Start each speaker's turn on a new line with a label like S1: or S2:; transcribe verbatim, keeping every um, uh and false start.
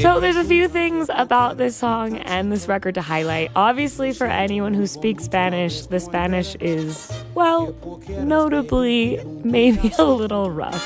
S1: So there's a few things about this song and this record to highlight. Obviously, for anyone who speaks Spanish, the Spanish is, well, notably maybe a little rough.